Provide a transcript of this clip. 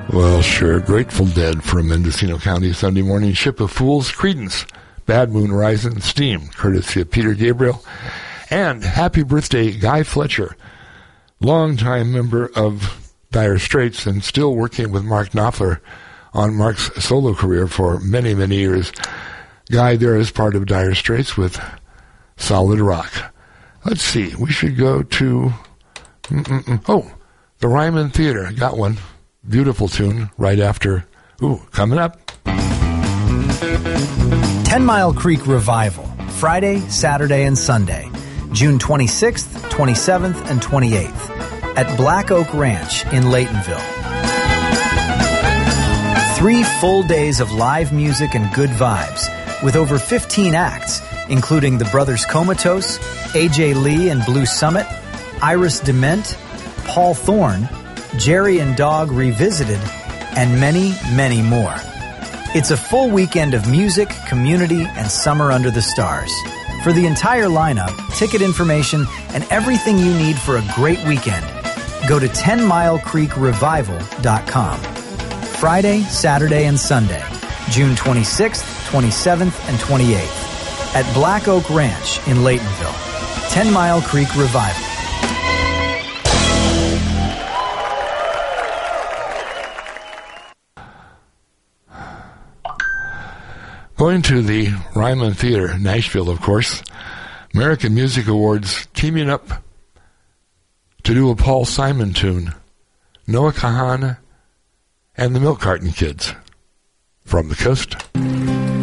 Well, sure. Grateful Dead from Mendocino County Sunday morning. Ship of Fools, Creedence, Bad Moon Rising, Steam, courtesy of Peter Gabriel. And happy birthday, Guy Fletcher, longtime member of Dire Straits and still working with Mark Knopfler on Mark's solo career for many, many years. Guy there is part of Dire Straits with Solid Rock. Let's see. We should go to... the Ryman Theater. Got one. Beautiful tune right after. Coming up. 10 Mile Creek Revival. Friday, Saturday, and Sunday. June 26th, 27th, and 28th. At Black Oak Ranch in Laytonville. 3 full days of live music and good vibes, with over 15 acts, including the Brothers Comatose, AJ Lee and Blue Summit, Iris Dement, Paul Thorne, Jerry and Dog Revisited, and many, many more. It's a full weekend of music, community, and summer under the stars. For the entire lineup, ticket information, and everything you need for a great weekend, go to 10milecreekrevival.com. Friday, Saturday, and Sunday, June 26th, 27th, and 28th, at Black Oak Ranch in Laytonville. 10 Mile Creek Revival. Going to the Ryman Theater, Nashville, of course. American Music Awards teaming up to do a Paul Simon tune. Noah Kahan and the Milk Carton Kids from the coast.